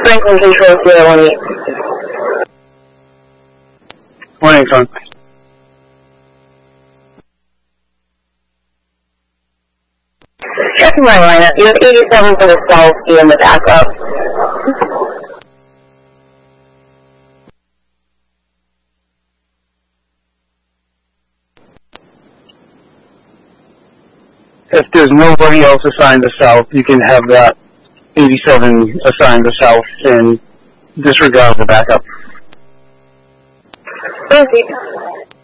Franklin Control 018. Morning, Frank. Checking my lineup. You have 87 for the South in the backup. If there's nobody else assigned to South, you can have that 87 assigned to South and disregard the backup. Thank you.